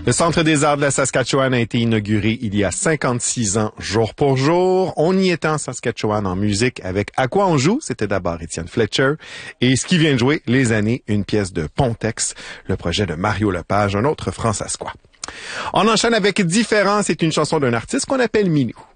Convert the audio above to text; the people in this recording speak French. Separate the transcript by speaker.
Speaker 1: Le Centre des arts de la Saskatchewan a été inauguré il y a 56 ans, jour pour jour. On y était en Saskatchewan en musique avec À quoi on joue? C'était d'abord Étienne Fletcher. Et ce qui vient de jouer, Les années, une pièce de Pontex, le projet de Mario Lepage, un autre franc-saskois. On enchaîne avec Différent, c'est une chanson d'un artiste qu'on appelle Minou.